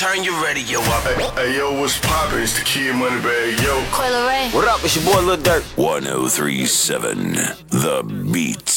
turn your radio up. Hey, yo, what's poppin'? It's the Kid Moneybagg, yo. Coi Leray. What up? It's your boy Lil Durk. 1037 The Beat.